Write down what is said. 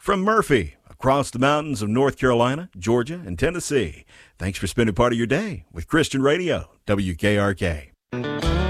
from Murphy, across the mountains of North Carolina, Georgia, and Tennessee. Thanks for spending part of your day with Christian Radio, WKRK.